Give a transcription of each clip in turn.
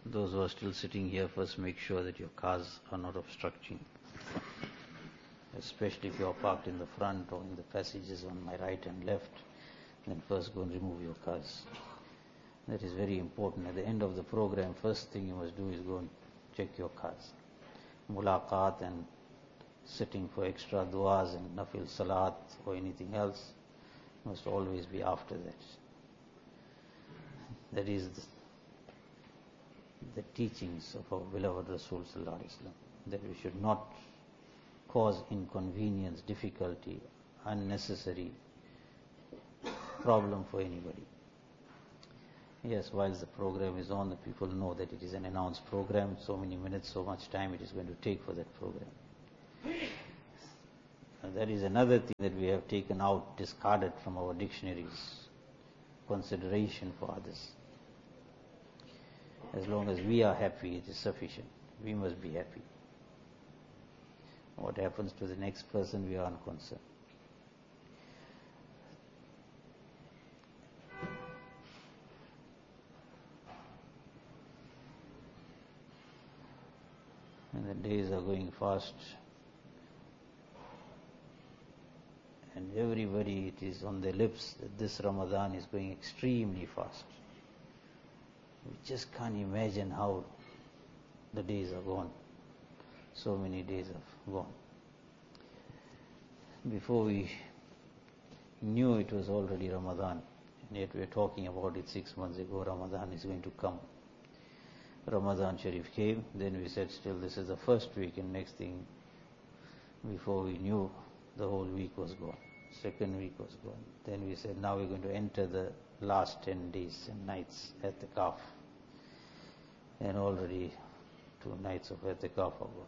Those who are still sitting here, first make sure that your cars are not obstructing, especially if you are parked in the front or in the passages on my right and left. Then first go and remove your cars. That is very important. At the end of the program, first thing you must do is go and check your cars. Mulaqat and sitting for extra du'as and nafil salat or anything else must always be after that. That is the teachings of our beloved Rasul sallallahu alaihi wasallam, that we should not cause inconvenience, difficulty, unnecessary problem for anybody. Yes, whilst the program is on, the people know that it is an announced program, so many minutes, so much time it is going to take for that program. And that is another thing that we have taken out, discarded from our dictionaries, consideration for others. As long as we are happy, it is sufficient. We must be happy. What happens to the next person, we are unconcerned. And the days are going fast. And everybody, it is on their lips that this Ramadan is going extremely fast. We just can't imagine how the days are gone. So many days have gone. Before we knew it was already Ramadan, and yet we were talking about it 6 months ago, Ramadan is going to come. Ramadan Sharif came, then we said still this is the first week, and next thing, before we knew, the whole week was gone. Second week was gone. Then we said now we're going to enter the last 10 days and nights at the Kaf. And already 2 nights of I'tikaf are gone.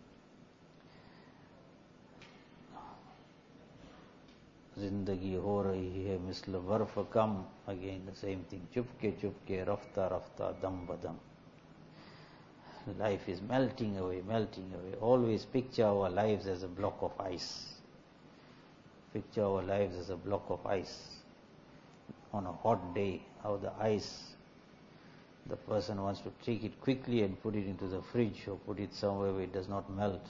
Zindagi ho rahi hai misl barf kam. Again the same thing. Chupke, rafta, dam badam. Life is melting away, melting away. Always picture our lives as a block of ice. Picture our lives as a block of ice. On a hot day, how the ice, the person wants to take it quickly and put it into the fridge or put it somewhere where it does not melt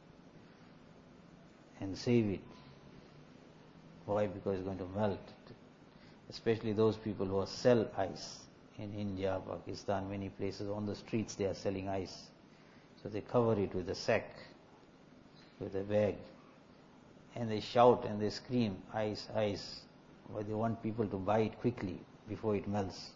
and save it. Why? Because it's going to melt. Especially those people who sell ice in India, Pakistan, many places on the streets they are selling ice. So they cover it with a sack, with a bag, and they shout and they scream, ice, ice. Why? They want people to buy it quickly before it melts.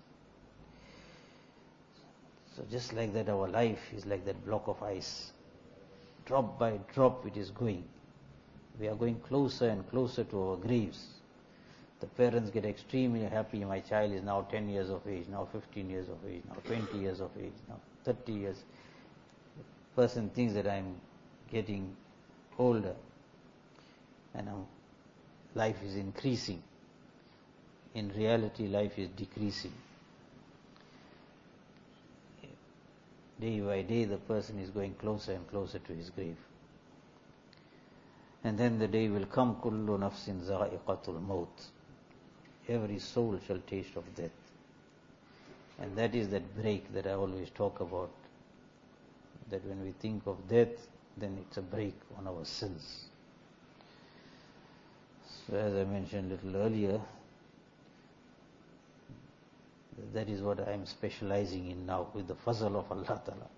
So just like that, our life is like that block of ice. Drop by drop it is going. We are going closer and closer to our graves. The parents get extremely happy. My child is now 10 years of age, now 15 years of age, now 20 years of age, now 30 years. The person thinks that I am getting older and now life is increasing. In reality, life is decreasing. Day by day, the person is going closer and closer to his grave. And then the day will come, kullu nafsin za'iqatul maut. Every soul shall taste of death. And that is that break that I always talk about. That when we think of death, then it's a break on our sins. So as I mentioned a little earlier, that is what I am specializing in now with the fazl of Allah Ta'ala.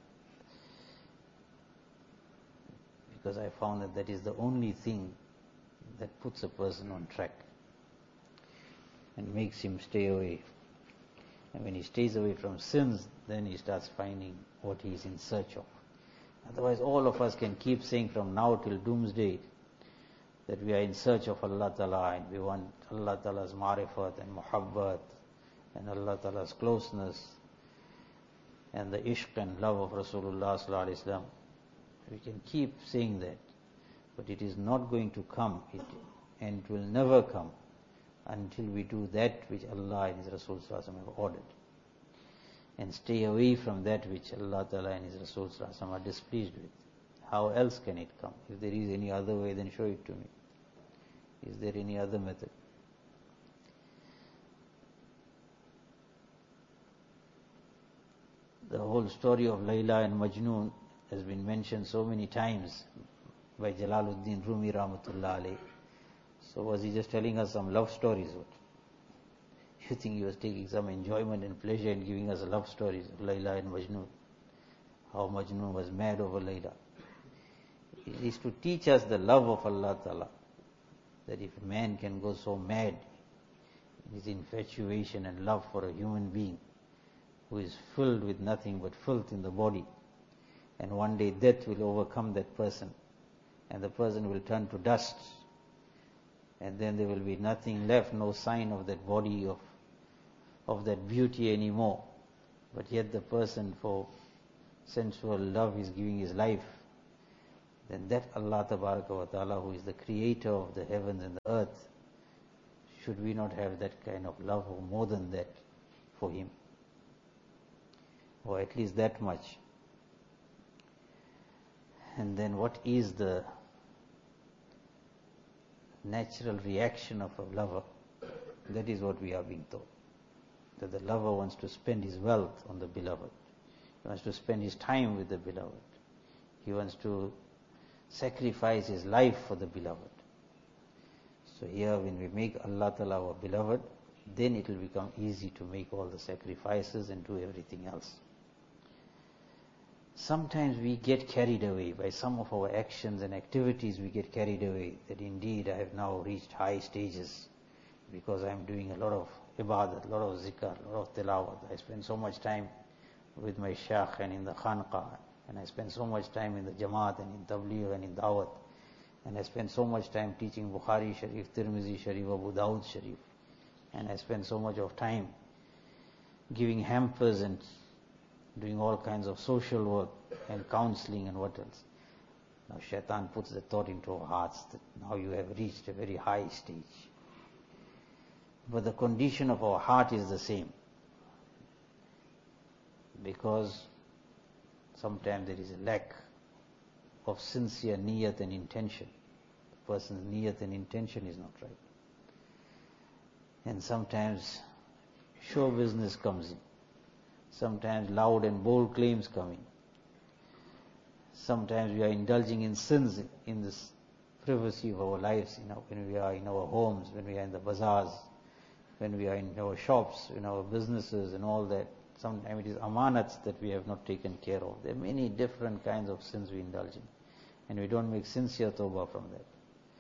Because I found that is the only thing that puts a person on track and makes him stay away. And when he stays away from sins, then he starts finding what he is in search of. Otherwise, all of us can keep saying from now till doomsday that we are in search of Allah Ta'ala and we want Allah Ta'ala's marifat and muhabbat and Allah Ta'ala's closeness and the ishq and love of Rasulullah Sallallahu Alaihi Wasallam. We can keep saying that, but it is not going to come, and it will never come until we do that which Allah and His Rasul Sallallahu Alaihi Wasallam have ordered, and stay away from that which Allah Ta'ala and His Rasul Sallallahu Alaihi Wasallam are displeased with. How else can it come? If there is any other way, then show it to me. Is there any other method? The whole story of Layla and Majnun has been mentioned so many times by Jalaluddin Rumi Rahmatullah alayh. So was he just telling us some love stories? You think he was taking some enjoyment and pleasure in giving us love stories of Layla and Majnun? How Majnun was mad over Layla. It is to teach us the love of Allah Ta'ala. That if a man can go so mad in his infatuation and love for a human being who is filled with nothing but filth in the body, and one day death will overcome that person, and the person will turn to dust, and then there will be nothing left, no sign of that body, of that beauty anymore. But yet the person, for sensual love, is giving his life. Then that Allah Tabaraka wa Ta'ala, who is the creator of the heavens and the earth, should we not have that kind of love, or more than that, for him? Or at least that much. And then what is the natural reaction of a lover? That is what we are being taught. That the lover wants to spend his wealth on the beloved. He wants to spend his time with the beloved. He wants to sacrifice his life for the beloved. So here when we make Allah Ta'ala our beloved, then it will become easy to make all the sacrifices and do everything else. Sometimes we get carried away by some of our actions and activities. We get carried away that indeed I have now reached high stages because I am doing a lot of ibadat, a lot of zikr, a lot of tilawat. I spend so much time with my shaykh and in the khanqah, and I spend so much time in the jamaat and in tabligh and in dawat, and I spend so much time teaching Bukhari Sharif, Tirmizi Sharif, Abu Dawud Sharif, and I spend so much of time giving hampers and doing all kinds of social work and counseling and what else. Now shaitan puts the thought into our hearts that now you have reached a very high stage. But the condition of our heart is the same. Because sometimes there is a lack of sincere niyat and intention. The person's niyat and intention is not right. And sometimes show business comes in. Sometimes loud and bold claims come in. Sometimes we are indulging in sins in this privacy of our lives, when we are in our homes, when we are in the bazaars, when we are in our shops, in our businesses and all that. Sometimes it is amanats that we have not taken care of. There are many different kinds of sins we indulge in, and we don't make sincere tawbah from that.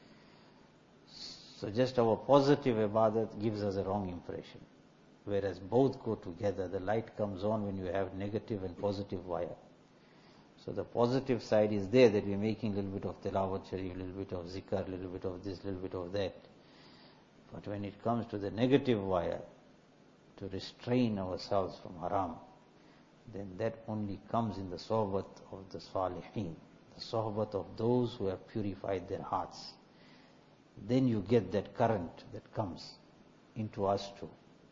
So just our positive ibadat gives us a wrong impression. Whereas both go together. The light comes on when you have negative and positive wire. So the positive side is there, that we are making a little bit of tilawat sharif, a little bit of zikr, a little bit of this, a little bit of that. But when it comes to the negative wire, to restrain ourselves from haram, then that only comes in the sohbat of the salihin, the sohbat of those who have purified their hearts. Then you get that current that comes into us too.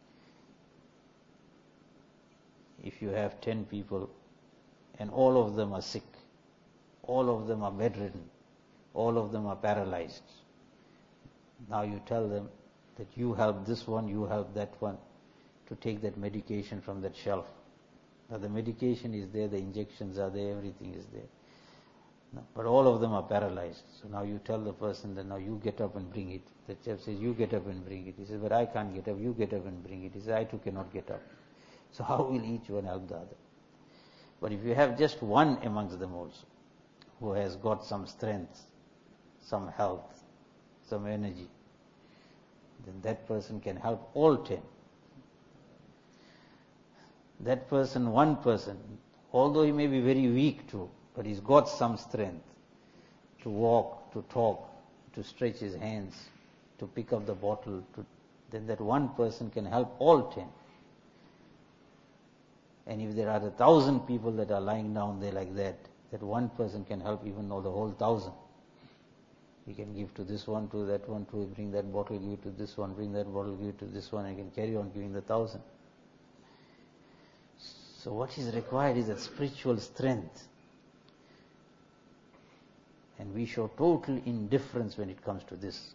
If you have 10 people and all of them are sick, all of them are bedridden, all of them are paralyzed, now you tell them that you help this one, you help that one to take that medication from that shelf. Now the medication is there, the injections are there, everything is there. No, but all of them are paralyzed. So now you tell the person that now you get up and bring it. The chef says, you get up and bring it. He says, but I can't get up, you get up and bring it. He says, I too cannot get up. So how will each one help the other? But if you have just one amongst them also, who has got some strength, some health, some energy, then that person can help all 10. That person, one person, although he may be very weak too, but he's got some strength to walk, to talk, to stretch his hands, to pick up the bottle, then that one person can help all 10. And if there are 1,000 people that are lying down there like that, that one person can help even all the whole 1,000. He can give to this one, to that one, to bring that bottle, give it to this one, bring that bottle, give it to this one, and he can carry on giving the 1,000. So what is required is that spiritual strength. And we show total indifference when it comes to this.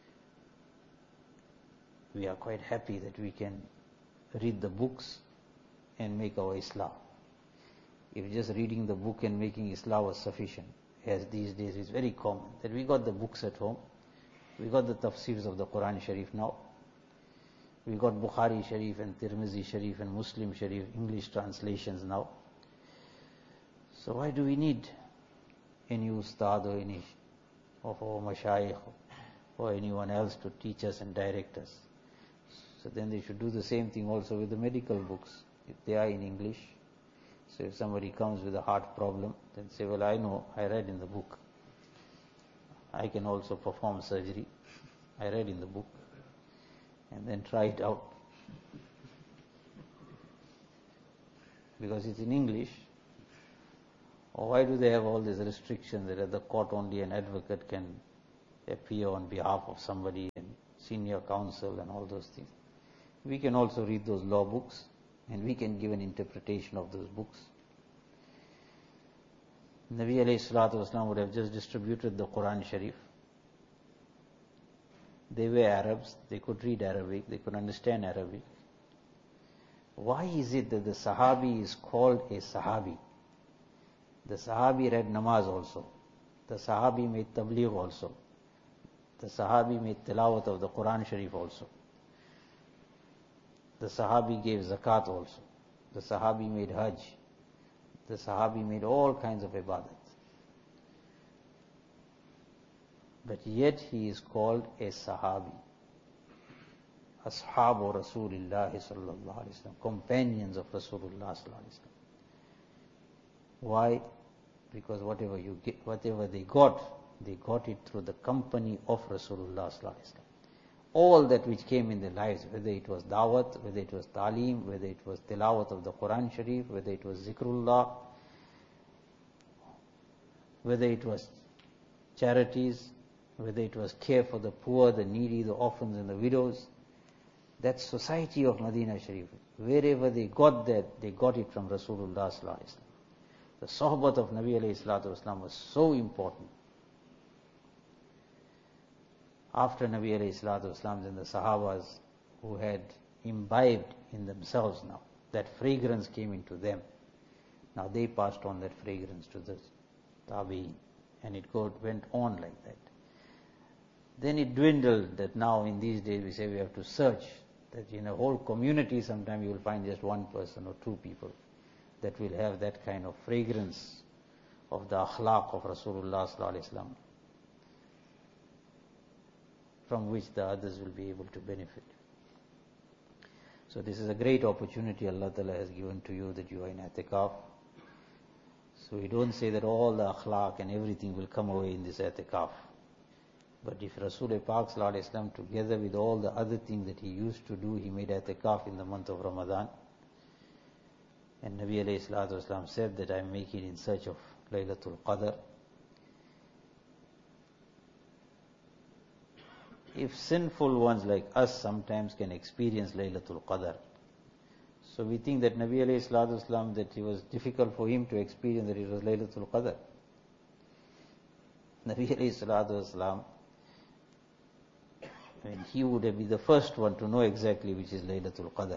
We are quite happy that we can read the books and make our Islam. if just reading the book and making Islah was sufficient, as these days is very common, that we got the books at home, we got the tafsirs of the Quran Sharif now, we got Bukhari Sharif and Tirmizi Sharif and Muslim Sharif, English translations now. So why do we need any ustad or any of our mashayikh or anyone else to teach us and direct us? So then they should do the same thing also with the medical books, if they are in English. So if somebody comes with a heart problem, then say, well, I know, I read in the book. I can also perform surgery. I read in the book. And then try it out. Because it's in English. Or why do they have all these restrictions that at the court only an advocate can appear on behalf of somebody and senior counsel and all those things? We can also read those law books and we can give an interpretation of those books. Nabi alayhi salatu wasalam would have just distributed the Quran Sharif. They were Arabs, they could read Arabic, they could understand Arabic. Why is it that the Sahabi is called a Sahabi? The Sahabi read namaz also. The Sahabi made tabligh also. The Sahabi made tilawat of the Quran Sharif also. The Sahabi gave zakat also. The Sahabi made hajj. The Sahabi made all kinds of ibadat. But yet he is called a Sahabi. Ashabu Rasulillah sallallahu alaihi wasallam, companions of Rasulullah sallallahu alaihi wasallam. Why? Because whatever they got it through the company of Rasulullah sallallahu alaihi wasallam. All that which came in their lives, whether it was dawat, whether it was talim, whether it was tilawat of the Quran Sharif, whether it was zikrullah, whether it was charities, whether it was care for the poor, the needy, the orphans and the widows, that society of Medina Sharif, wherever they got that, they got it from Rasulullah sallallahu alaihi wasallam. The sohbat of Nabi alayhi salatu wasallam was so important. After Nabi alayhi salatu wasallam and the Sahabas who had imbibed in themselves now, that fragrance came into them. Now they passed on that fragrance to the Tabi'in, and it went on like that. Then it dwindled that now in these days we say we have to search, that in a whole community sometimes you will find just one person or two people that will have that kind of fragrance of the akhlaq of Rasulullah sallallahu alaihi wasallam, from which the others will be able to benefit. So this is a great opportunity Allah Ta'ala has given to you, that you are in i'tikaf. So we don't say that all the akhlaq and everything will come away in this i'tikaf. But if Rasul Pak sallallahu alaihi wasallam, together with all the other things that he used to do, he made i'tikaf in the month of Ramadan. And Nabi alayhi salatu wasallam said that I am making in search of Laylatul Qadr. If sinful ones like us sometimes can experience Laylatul Qadr, so we think that Nabi alayhi salatu wasallam, that it was difficult for him to experience that it was Laylatul Qadr. Nabi alayhi salatu wasallam, and he would be the first one to know exactly which is Laylatul Qadr.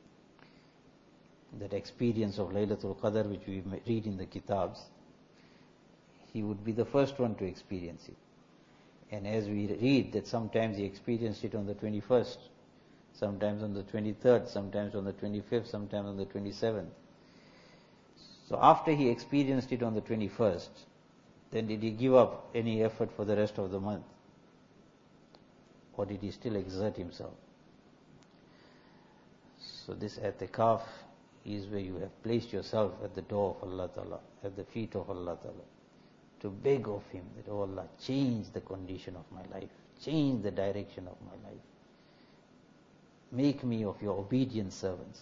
That experience of Laylatul Qadr which we read in the kitabs, he would be the first one to experience it. And as we read that sometimes he experienced it on the 21st, sometimes on the 23rd, sometimes on the 25th, sometimes on the 27th. So after he experienced it on the 21st, then did he give up any effort for the rest of the month? Or did he still exert himself? So this i'tikaf is where you have placed yourself at the door of Allah Ta'ala, at the feet of Allah Ta'ala, to beg of Him that, oh Allah, change the condition of my life, change the direction of my life. Make me of your obedient servants.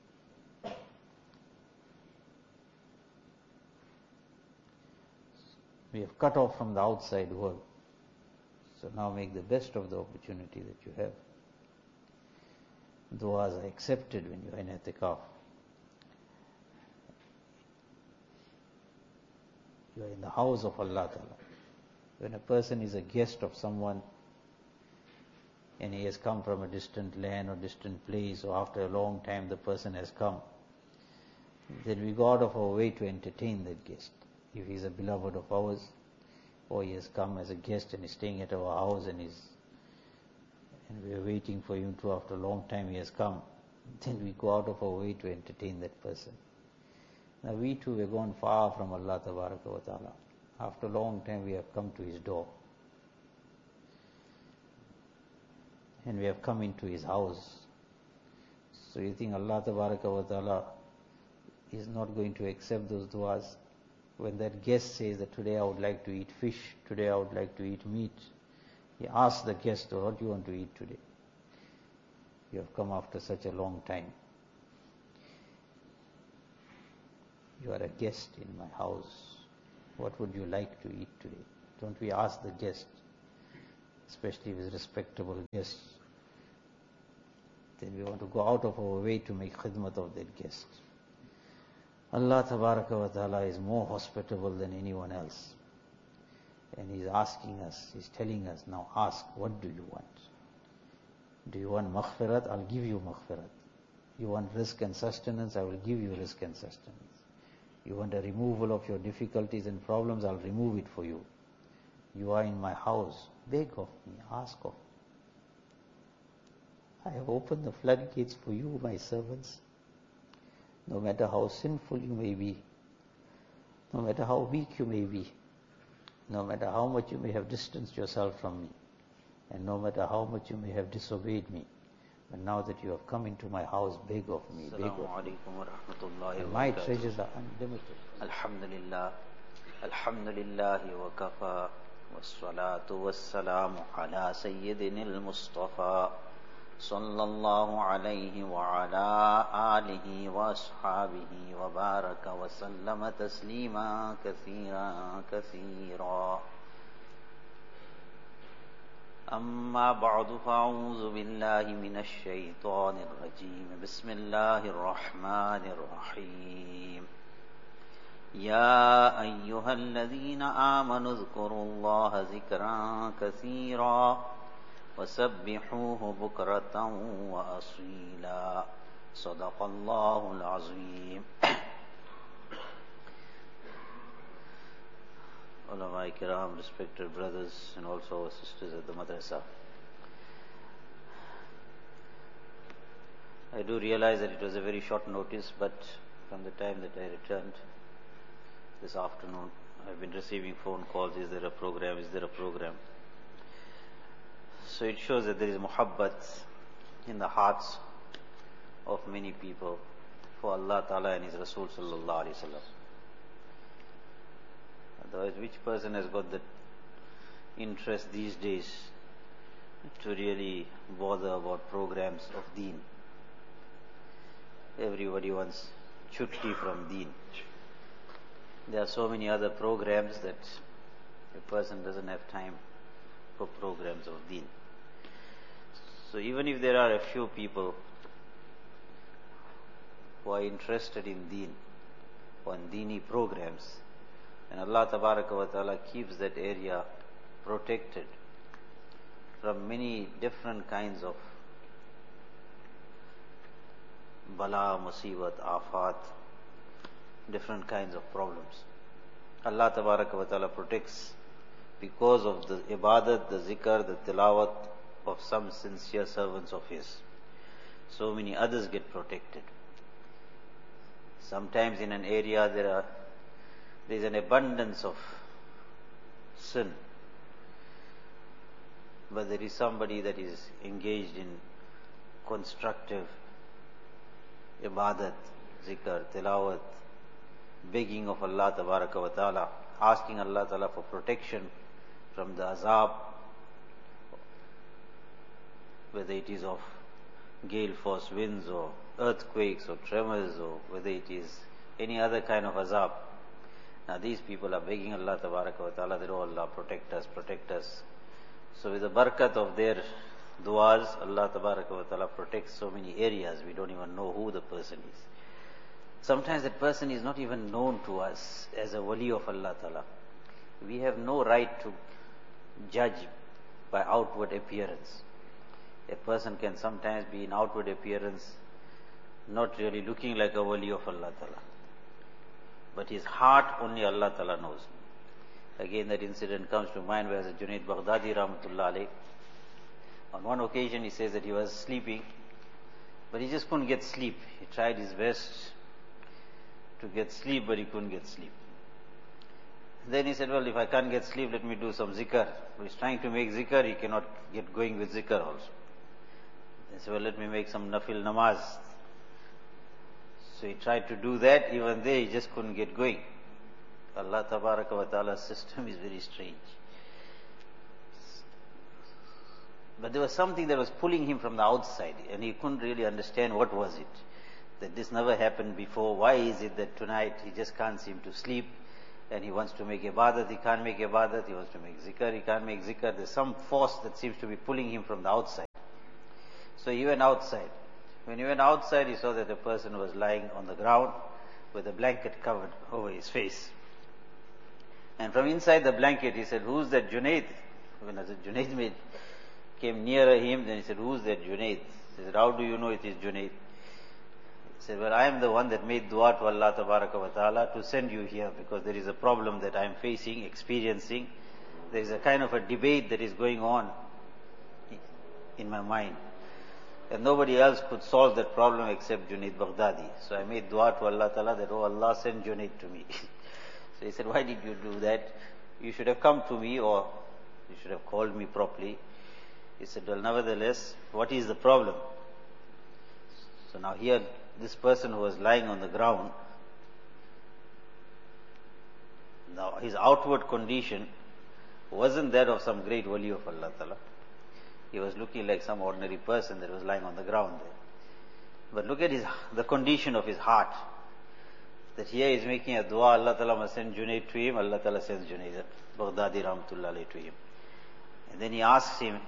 We have cut off from the outside world. So now make the best of the opportunity that you have. Du'as are accepted when you are in i'tikaf. You are in the house of Allah Ta'ala. When a person is a guest of someone and he has come from a distant land or distant place, or after a long time the person has come, then we go out of our way to entertain that guest. If he's a beloved of ours, or he has come as a guest and is staying at our house and we are waiting for him to, after a long time he has come, then we go out of our way to entertain that person. Now we too have gone far from Allah Tabaraka wa Ta'ala. After a long time we have come to his door. And we have come into his house. So you think Allah Tabaraka wa Ta'ala is not going to accept those du'as? When that guest says that today I would like to eat fish, today I would like to eat meat, he asks the guest, what do you want to eat today? You have come after such a long time. You are a guest in my house. What would you like to eat today? Don't we ask the guest, especially with respectable guests? Then we want to go out of our way to make khidmat of that guest. Allah Tabaraka wa Ta'ala is more hospitable than anyone else. And He's asking us, He's telling us, now ask, what do you want? Do you want maghfirat? I'll give you maghfirat. You want rizq and sustenance? I will give you rizq and sustenance. You want a removal of your difficulties and problems? I'll remove it for you. You are in my house. Beg of me, ask of me. I have opened the floodgates for you, my servants. No matter how sinful you may be, no matter how weak you may be, no matter how much you may have distanced yourself from me, and no matter how much you may have disobeyed me, but now that you have come into my house, beg of me, beg of me. And my treasures are unlimited. Alhamdulillah, Alhamdulillah wa kafa, wassalatu wassalamu ala sayyidinil Mustafa, sallallahu alayhi wa ala alihi wa ashabihi wa baraka wa sallama taslima kathira kathira. أما بعد فأعوذ بالله من الشيطان الرجيم بسم الله الرحمن الرحيم يا أيها الذين آمنوا اذكروا الله ذكرا كثيرا وسبحوه بكرة وأصيلا صدق الله العظيم. Ulama Kiram, respected brothers and also our sisters at the madrasa. I do realize that it was a very short notice, but from the time that I returned this afternoon, I've been receiving phone calls, is there a program, is there a program? So it shows that there is muhabbat in the hearts of many people for Allah Ta'ala and His Rasul Sallallahu Alaihi Wasallam. Otherwise, which person has got the interest these days to really bother about programs of deen? Everybody wants chutti from deen. There are so many other programs that a person doesn't have time for programs of deen. So even if there are a few people who are interested in deen or in deeni programs, and Allah Tabaraka wa Ta'ala keeps that area protected from many different kinds of bala, musibat, afat, different kinds of problems. Allah Tabaraka wa Ta'ala protects because of the ibadat, the zikr, the tilawat of some sincere servants of His. So many others get protected. Sometimes in an area there is an abundance of sin, but there is somebody that is engaged in constructive ibadat, zikr, tilawat, begging of Allah Tabaraka wa Ta'ala, asking Allah Ta'ala for protection from the azab, whether it is of gale force winds or earthquakes or tremors or whether it is any other kind of azab. Now these people are begging Allah Tabaraka wa Ta'ala that, oh Allah, protect us, protect us. So with the barakat of their du'as, Allah Tabaraka wa Ta'ala protects so many areas, we don't even know who the person is. Sometimes that person is not even known to us as a wali of Allah Ta'ala. We have no right to judge by outward appearance. A person can sometimes be in outward appearance not really looking like a wali of Allah Ta'ala. But his heart only Allah Ta'ala knows. Again that incident comes to mind where Junaid Baghdadi Rahmatullah alayh, on one occasion he says that he was sleeping, but he just couldn't get sleep. He tried his best to get sleep, but he couldn't get sleep. Then he said, well, if I can't get sleep, let me do some zikr. But he's trying to make zikr, he cannot get going with zikr also. He said, well, let me make some nafil namaz. So he tried to do that, even there he just couldn't get going. Allah Tabaraka wa Ta'ala's system is very strange. But there was something that was pulling him from the outside, and he couldn't really understand what was it. That this never happened before. Why is it that tonight he just can't seem to sleep, and he wants to make ibadat, he can't make ibadat, he wants to make zikr, he can't make zikr. There's some force that seems to be pulling him from the outside. So he went outside. When he went outside, he saw that the person was lying on the ground with a blanket covered over his face. And from inside the blanket, he said, who's that Junaid? When Junaid came nearer him, then he said, who's that Junaid? He said, how do you know it is Junaid? He said, well, I am the one that made dua to Allah Tabaraka wa Ta'ala to send you here, because there is a problem that I am facing, experiencing. There is a kind of a debate that is going on in my mind. And nobody else could solve that problem except Junaid Baghdadi. So I made dua to Allah Ta'ala that, oh Allah, send Junaid to me. So he said, why did you do that? You should have come to me, or you should have called me properly. He said, well, nevertheless, what is the problem? So now here, this person who was lying on the ground, now his outward condition wasn't that of some great wali of Allah Ta'ala. He was looking like some ordinary person that was lying on the ground there. But look at the condition of his heart. That here he is making a dua, Allah Ta'ala must send Junaid to him, Allah Ta'ala sends Junaid Baghdadi Rahmatullah alayh to him. And then he asks him,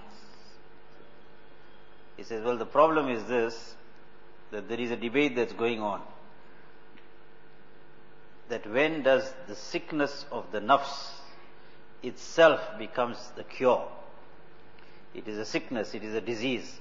he says, well, the problem is this, that there is a debate that's going on. That when does the sickness of the nafs itself becomes the cure? It is a sickness, it is a disease.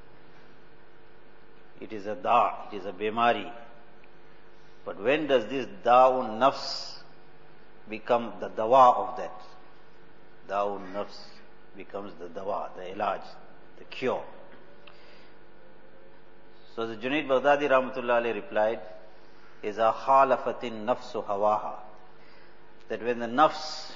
It is a da, it is a bemari. But when does this da'un nafs become the dawa of that? Da'un nafs becomes the dawa, the ilaj, the cure. So the Junaid Baghdadi Rahmatullah alayh replied, إِذَا خَالَفَتِ النَّفْسُ هَوَاهَا. That when the nafs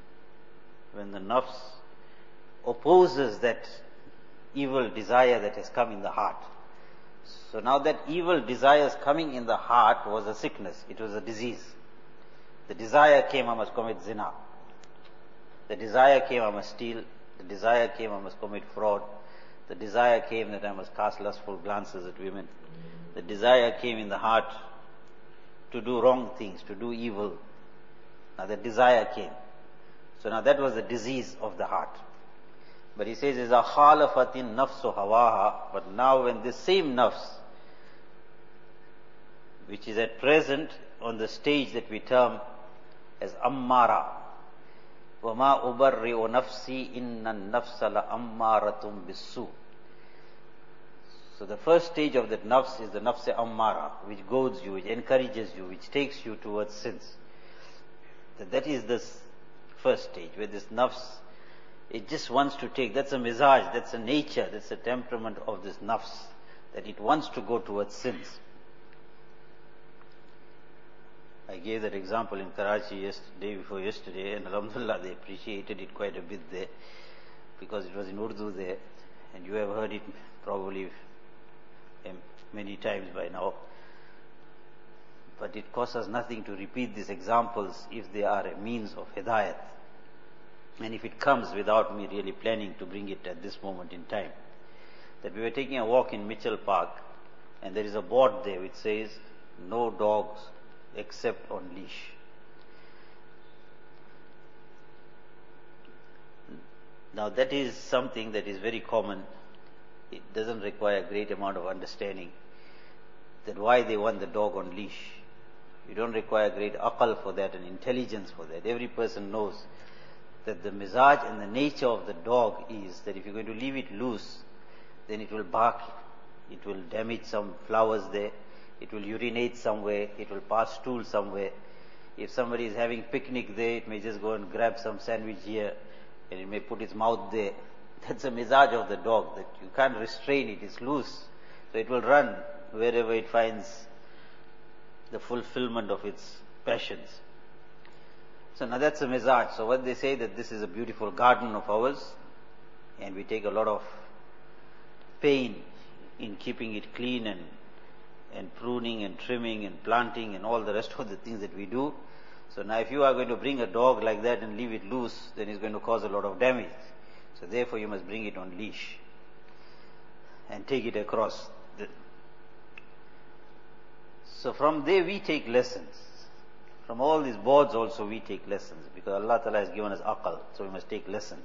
opposes that evil desire that has come in the heart. So now that evil desires coming in the heart was a sickness, it was a disease. The desire came, I must commit zina. The desire came, I must steal. The desire came, I must commit fraud. The desire came that I must cast lustful glances at women. The desire came in the heart to do wrong things, to do evil. Now the desire came. So now that was the disease of the heart. But he says, إِذَا خَالَفَتِ النَّفْسُ هَوَاهَا. But now when this same nafs, which is at present on the stage that we term as ammara, وَمَا أُبَرِّئُ نَفْسِي إِنَّ النَّفْسَ لَأَمَّارَةٌ بِالسُّوءِ. So the first stage of that nafs is the nafs ammara, which goads you, which encourages you, which takes you towards sins. That is this first stage, where this nafs, it just wants to take, that's a mizaj, that's a nature, that's a temperament of this nafs, that it wants to go towards sins. I gave that example in Karachi day before yesterday, and alhamdulillah they appreciated it quite a bit there, because it was in Urdu there, and you have heard it probably many times by now. But it costs us nothing to repeat these examples if they are a means of hidayat. And if it comes without me really planning to bring it at this moment in time. That we were taking a walk in Mitchell Park, and there is a board there which says, no dogs except on leash. Now that is something that is very common. It doesn't require a great amount of understanding that why they want the dog on leash. You don't require great aqal for that and intelligence for that. Every person knows that the mizaj and the nature of the dog is that if you're going to leave it loose, then it will bark, it will damage some flowers there, it will urinate somewhere, it will pass stool somewhere. If somebody is having picnic there, it may just go and grab some sandwich here, and it may put its mouth there. That's a mizaj of the dog, that you can't restrain it, it's loose. So it will run wherever it finds the fulfillment of its passions. So now that's a mizaj. So when they say that this is a beautiful garden of ours, and we take a lot of pain in keeping it clean and pruning and trimming and planting and all the rest of the things that we do. So now if you are going to bring a dog like that and leave it loose, then it's going to cause a lot of damage. So therefore you must bring it on leash and take it across. So from there we take lessons. From all these boards also we take lessons, because Allah Ta'ala has given us aql, so we must take lessons.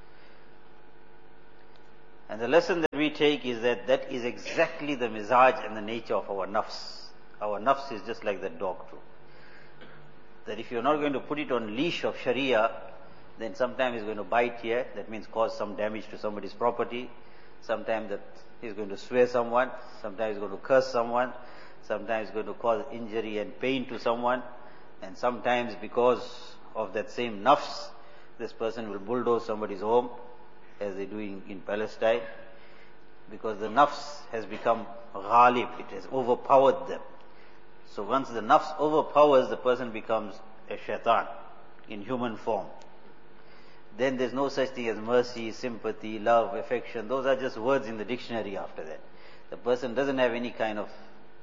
And the lesson that we take is that is exactly the mizaj and the nature of our nafs. Our nafs is just like that dog too. That if you're not going to put it on leash of Sharia, then sometimes it's going to bite here, that means cause some damage to somebody's property. Sometimes that he's going to swear someone, sometimes he's going to curse someone, sometimes he's going to cause injury and pain to someone, and sometimes because of that same nafs, this person will bulldoze somebody's home, as they do in Palestine, because the nafs has become ghalib, it has overpowered them. So once the nafs overpowers, the person becomes a shaitan in human form. Then there's no such thing as mercy, sympathy, love, affection. Those are just words in the dictionary after that. The person doesn't have any kind of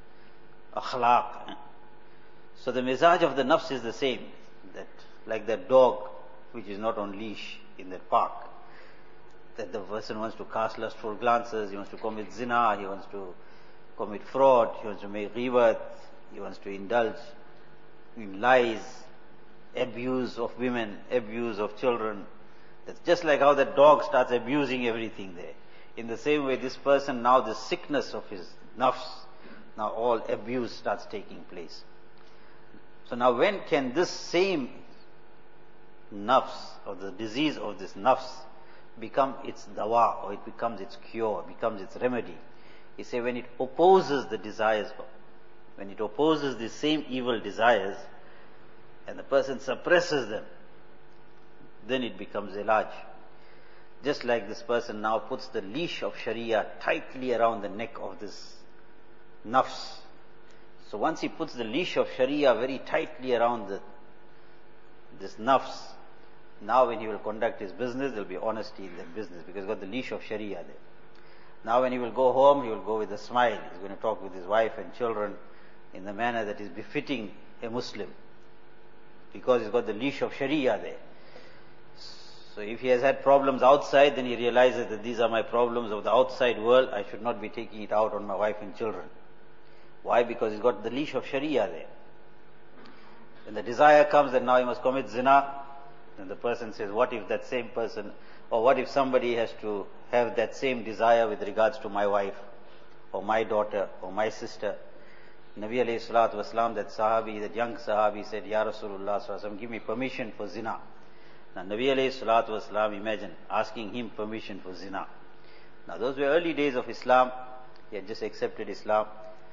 akhlaq. So the mizaj of the nafs is the same, that like that dog which is not on leash in that park, that the person wants to cast lustful glances, he wants to commit zina, he wants to commit fraud, he wants to make ghibat, he wants to indulge in lies, abuse of women, abuse of children. That's just like how that dog starts abusing everything there. In the same way, this person now, the sickness of his nafs, now all abuse starts taking place. So now when can this same nafs, or the disease of this nafs, become its dawa, or it becomes its cure, becomes its remedy? He say when it opposes the desires, when it opposes the same evil desires, and the person suppresses them, then it becomes ilaj. Just like this person now puts the leash of Sharia tightly around the neck of this nafs. So once he puts the leash of Sharia very tightly around this nafs, now when he will conduct his business, there will be honesty in that business, because he's got the leash of Sharia there. Now when he will go home, he will go with a smile. He's going to talk with his wife and children in the manner that is befitting a Muslim, because he's got the leash of Sharia there. So if he has had problems outside, then he realizes that these are my problems of the outside world, I should not be taking it out on my wife and children. Why? Because he's got the leash of Sharia there. When the desire comes that now he must commit zina, then the person says, what if that same person, or what if somebody has to have that same desire with regards to my wife, or my daughter, or my sister? Nabi alayhi salatu wasalam, that sahabi, that young sahabi said, Ya Rasulullah sallallahu alaihi wasallam, give me permission for zina. Now Nabi alayhi salatu wasalam, imagine asking him permission for zina. Now those were early days of Islam, he had just accepted Islam.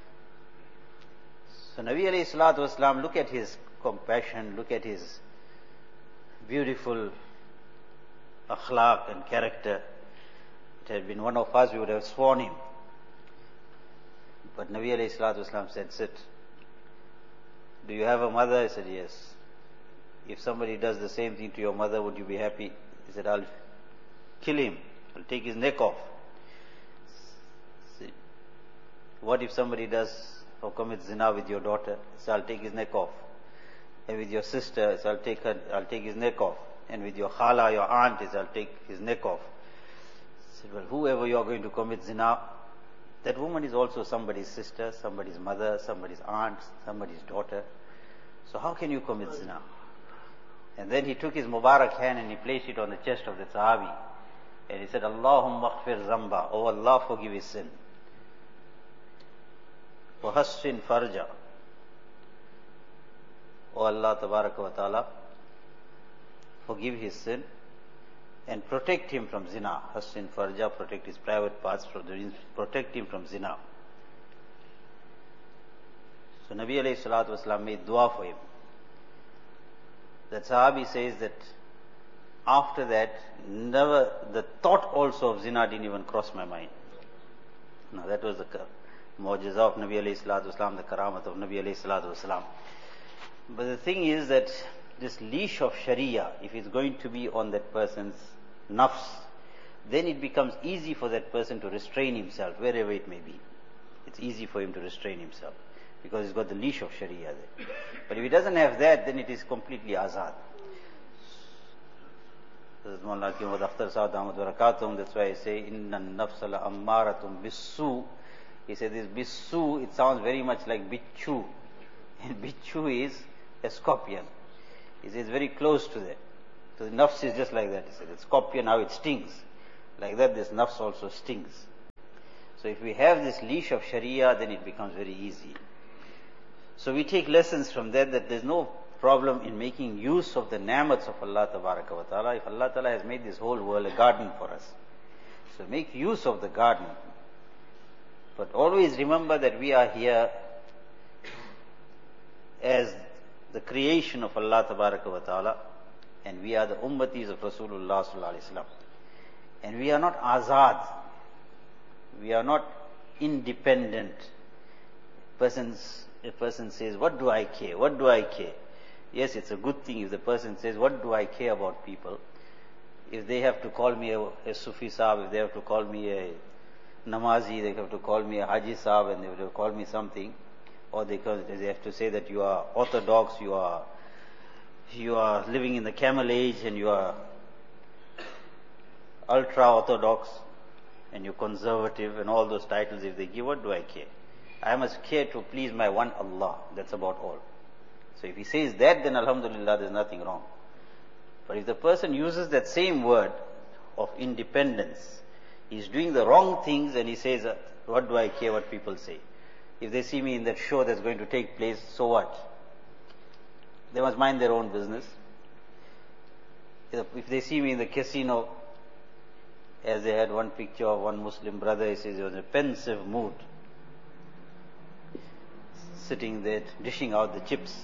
So Nabi alayhi salatu wasalam, look at his compassion, look at his beautiful akhlaq and character. It had been one of us, we would have sworn him. But Nabi alayhi salatu wasalam said, sit. Do you have a mother? He said, yes. If somebody does the same thing to your mother, would you be happy? He said, I'll kill him. I'll take his neck off. See, what if somebody does or commits zina with your daughter? He said, I'll take his neck off. And with your sister, so I'll take his neck off. And with your khala, your aunt, I'll take his neck off. He said, well, whoever you are going to commit zina, that woman is also somebody's sister, somebody's mother, somebody's aunt, somebody's daughter. So how can you commit zina? And then he took his Mubarak hand and he placed it on the chest of the Sahabi. And he said, Allahumma aghfir zamba. Oh Allah, forgive his sin. Wa hassin farja. Oh Allah Tabaraka wa Ta'ala, forgive his sin and protect him from zina. Hassin farja, protect his private parts, protect him from zina. So Nabi alayhi salatu wasalam made dua for him. That Sahabi says that after that, never, the thought also of zina didn't even cross my mind. Now that was the mu'jiza of Nabi alayhi salatu wasalam, the karamat of Nabi alayhi salatu wasalam. But the thing is that this leash of Sharia, if it's going to be on that person's nafs, then it becomes easy for that person to restrain himself, wherever it may be. It's easy for him to restrain himself, because he's got the leash of Sharia there. But if he doesn't have that, then it is completely azad. This is Mawlana Hakim Akhtar Sa'ad Ahmad Barakatum. That's why I say, Inna nafsa la ammaratum bisu. He said this bisu, it sounds very much like bichu. And bichu is a scorpion. He says it's very close to that. So the nafs is just like that. He said, the scorpion, how it stings. Like that, this nafs also stings. So if we have this leash of Sharia, then it becomes very easy. So we take lessons from that there's no problem in making use of the ni'mats of Allah Tabaraka wa Ta'ala. If Allah Ta'ala has made this whole world a garden for us, so make use of the garden. But always remember that we are here as the creation of Allah Tabaraka wa Ta'ala, and we are the ummatis of Rasulullah Sallallahu Alaihi Wasallam. And we are not azad. We are not independent. A person says, what do I care? What do I care? Yes, it's a good thing if the person says, what do I care about people? If they have to call me a Sufi Sahib, if they have to call me a Namazi, they have to call me a Haji Sahib, and they have to call me something, or they have to say that you are orthodox, you are living in the camel age, and you are ultra-orthodox, and you're conservative, and all those titles if they give, what do I care? I must care to please my one Allah. That's about all. So if he says that, then alhamdulillah, there's nothing wrong. But if the person uses that same word of independence, he's doing the wrong things and he says, what do I care what people say? If they see me in that show that's going to take place, so what? They must mind their own business. If they see me in the casino, as they had one picture of one Muslim brother, he says he was in a pensive mood, sitting there, dishing out the chips.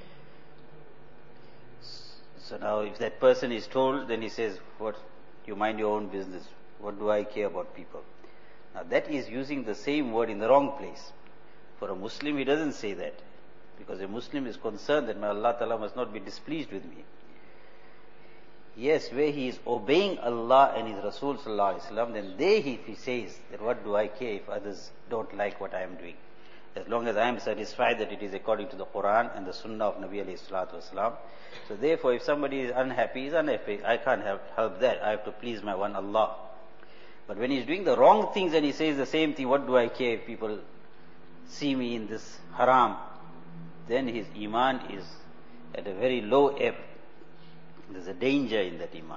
So now if that person is told, then he says, what? You mind your own business. What do I care about people? Now that is using the same word in the wrong place. For a Muslim, he doesn't say that. Because a Muslim is concerned that my Allah Ta'ala must not be displeased with me. Yes, where he is obeying Allah and His Rasul Sallallahu Alaihi Wasallam, then there he says that what do I care if others don't like what I am doing. As long as I am satisfied that it is according to the Quran and the Sunnah of Nabi alayhi salatu wasalam. So therefore, if somebody is unhappy, he's unhappy. I can't help that. I have to please my one Allah. But when he's doing the wrong things and he says the same thing, what do I care if people see me in this haram? Then his iman is at a very low ebb. There's a danger in that iman.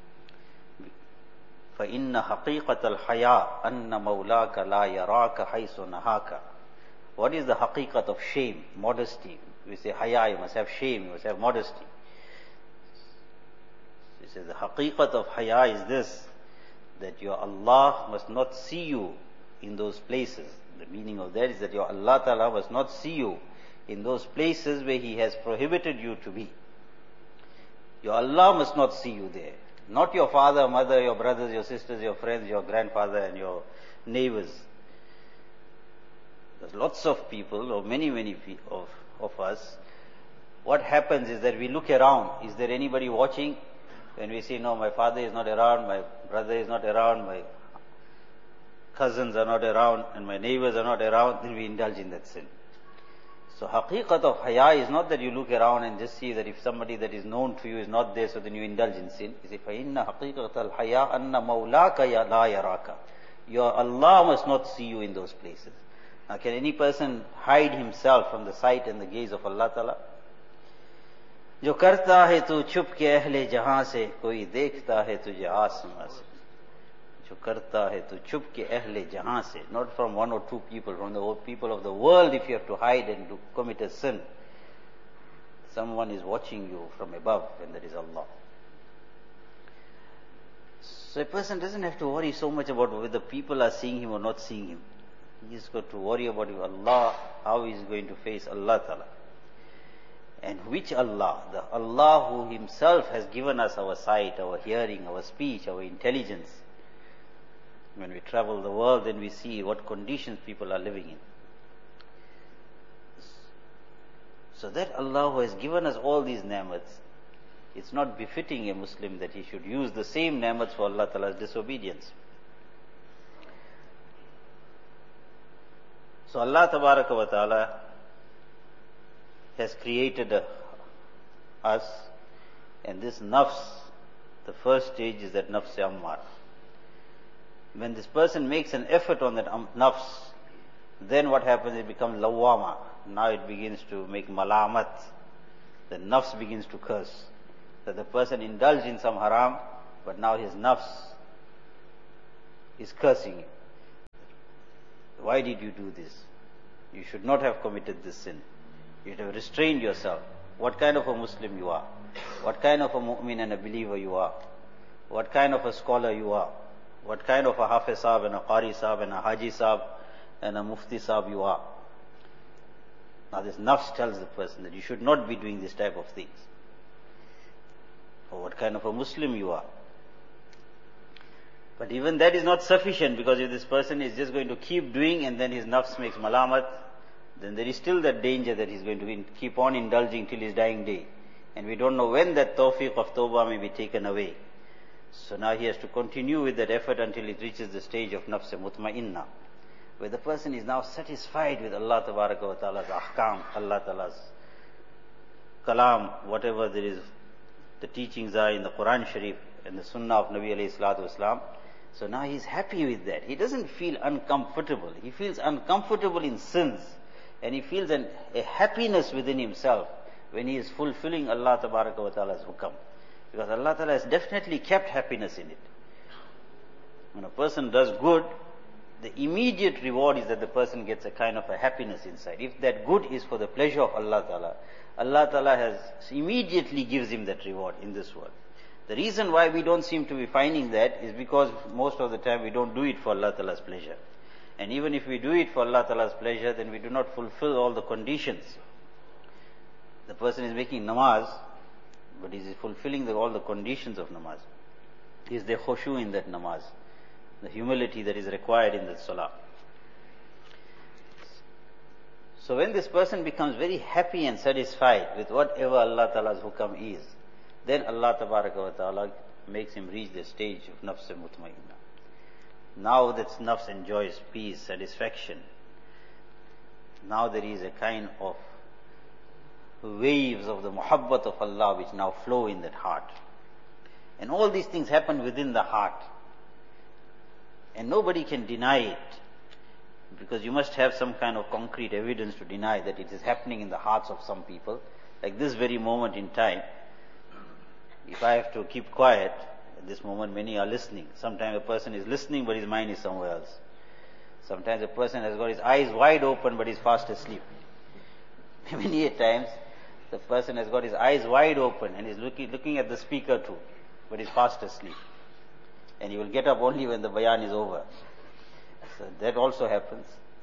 فَإِنَّ حَقِيقَةَ الْحَيَاءِ أَنَّ مَوْلَاكَ لَا يَرَاكَ حَيْثُ نَهَاكَ. What is the haqiqat of shame, modesty? We say haya, you must have shame, you must have modesty. He says the haqiqat of haya is this, that your Allah must not see you in those places. The meaning of that is that your Allah Ta'ala must not see you in those places where He has prohibited you to be. Your Allah must not see you there. Not your father, mother, your brothers, your sisters, your friends, your grandfather and your neighbors. There's lots of people, or many of us, what happens is that we look around. Is there anybody watching? When we say, no, my father is not around, my brother is not around, my cousins are not around, and my neighbors are not around, then we indulge in that sin. So haqiqat of haya is not that you look around and just see that if somebody that is known to you is not there, so then you indulge in sin. You say, فَإِنَّ حَقِيقَةَ الْحَيَاءِ أَنَّ مَوْلَاكَ لَا يَرَاكَ. Your Allah must not see you in those places. Now can any person hide himself from the sight and the gaze of Allah Ta'ala? जो करता है तू छुप के अहले जहां से, कोई देखता है तुझे आसमां से. जो करता है तू छुप के अहले जहां से, not from one or two people, from the whole people of the world. If you have to hide and to commit a sin, someone is watching you from above, and that is Allah. So a person doesn't have to worry so much about whether people are seeing him or not seeing him. He's got to worry about Allah, how he's going to face Allah Ta'ala. And which Allah? The Allah who himself has given us our sight, our hearing, our speech, our intelligence. When we travel the world, then we see what conditions people are living in. So that Allah who has given us all these ni'mats, it's not befitting a Muslim that he should use the same ni'mats for Allah Ta'ala's disobedience. So Allah Tabaraka wa Ta'ala has created us, and this nafs, the first stage is that nafs ammar. When this person makes an effort on that nafs, then what happens? It becomes lawama. Now it begins to make malamat. The nafs begins to curse. That the person indulged in some haram, but now his nafs is cursing him. Why did you do this? You should not have committed this sin. You should have restrained yourself. What kind of a Muslim you are? What kind of a mu'min and a believer you are? What kind of a scholar you are? What kind of a hafiz sahab and a qari sahab and a haji sahab and a mufti sahab you are? Now this nafs tells the person that you should not be doing this type of things. Or what kind of a Muslim you are. But even that is not sufficient, because if this person is just going to keep doing and then his nafs makes malamat, then there is still that danger that he's going to keep on indulging till his dying day. And we don't know when that tawfiq of tawbah may be taken away. So now he has to continue with that effort until it reaches the stage of nafs mutma'inna, where the person is now satisfied with Allah Tabaraka wa Ta'ala's ahkam, Allah Ta'ala's kalam, whatever there is, the teachings are in the Quran Sharif and the Sunnah of Nabi alayhi salatu wasalam. So now he's happy with that. He doesn't feel uncomfortable. He feels uncomfortable in sins. And he feels a happiness within himself when he is fulfilling Allah Tabaraka wa Ta'ala's hukam. Because Allah Ta'ala has definitely kept happiness in it. When a person does good, the immediate reward is that the person gets a kind of a happiness inside. If that good is for the pleasure of Allah Ta'ala, Allah Ta'ala immediately gives him that reward in this world. The reason why we don't seem to be finding that is because most of the time we don't do it for Allah Ta'ala's pleasure. And even if we do it for Allah Ta'ala's pleasure, then we do not fulfill all the conditions. The person is making namaz, but is he fulfilling all the conditions of namaz? Is there khushu in that namaz? The humility that is required in that salah. So when this person becomes very happy and satisfied with whatever Allah Ta'ala's hukam is, then Allah Tabaraka wa Ta'ala makes him reach the stage of nafs mutma'inna. Now that nafs enjoys peace, satisfaction. Now there is a kind of waves of the muhabbat of Allah which now flow in that heart. And all these things happen within the heart. And nobody can deny it, because you must have some kind of concrete evidence to deny that it is happening in the hearts of some people. Like this very moment in time, if I have to keep quiet, at this moment many are listening. Sometimes a person is listening but his mind is somewhere else. Sometimes a person has got his eyes wide open but is fast asleep. Many a times the person has got his eyes wide open and is looking at the speaker too, but is fast asleep. And he will get up only when the bayan is over. So that also happens.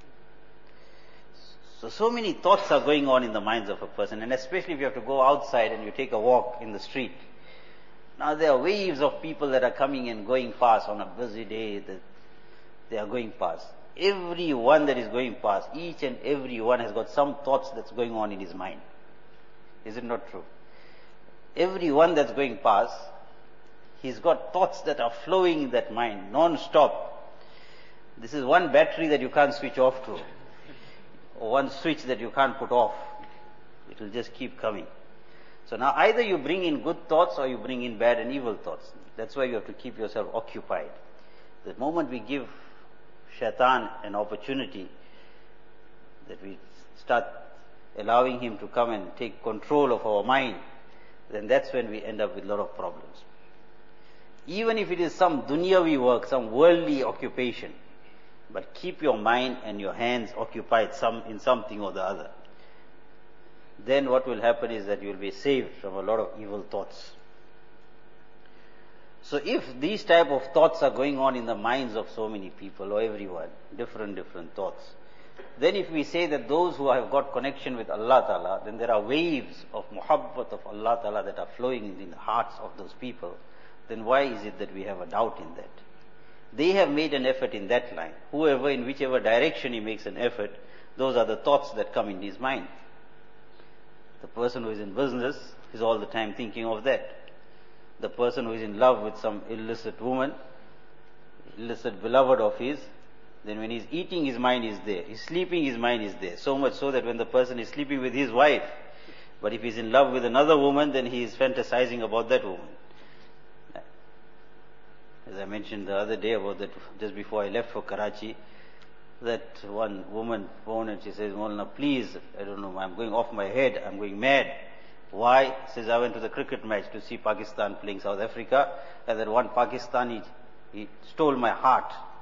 So many thoughts are going on in the minds of a person, and especially if you have to go outside and you take a walk in the street. Now there are waves of people that are coming and going past on a busy day. They are going past. Every one that is going past, each and every one has got some thoughts that's going on in his mind. Is it not true? Every one that's going past, he's got thoughts that are flowing in that mind, non-stop. This is one battery that you can't switch off to, or one switch that you can't put off. It will just keep coming. So now either you bring in good thoughts or you bring in bad and evil thoughts. That's why you have to keep yourself occupied. The moment we give shaitan an opportunity, that we start allowing him to come and take control of our mind, then that's when we end up with a lot of problems. Even if it is some dunyavi work, some worldly occupation, but keep your mind and your hands occupied in something or the other. Then what will happen is that you will be saved from a lot of evil thoughts. So if these type of thoughts are going on in the minds of so many people or everyone, different thoughts, then if we say that those who have got connection with Allah Ta'ala, then there are waves of muhabbat of Allah Ta'ala that are flowing in the hearts of those people, then why is it that we have a doubt in that? They have made an effort in that line. Whoever, in whichever direction he makes an effort, those are the thoughts that come in his mind. The person who is in business is all the time thinking of that. The person who is in love with some illicit woman, illicit beloved of his, then when he's eating, his mind is there. He's sleeping, his mind is there. So much so that when the person is sleeping with his wife, but if he's in love with another woman, then he is fantasizing about that woman. As I mentioned the other day about that, just before I left for Karachi, that one woman phoned and she says, Maulana, please, I don't know, I'm going off my head, I'm going mad. Why? Says, I went to the cricket match to see Pakistan playing South Africa, and that one Pakistani, he stole my heart.